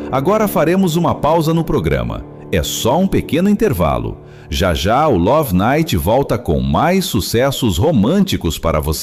Agora faremos uma pausa no programa. É só um pequeno intervalo. Já já o Love Night volta com mais sucessos românticos para você.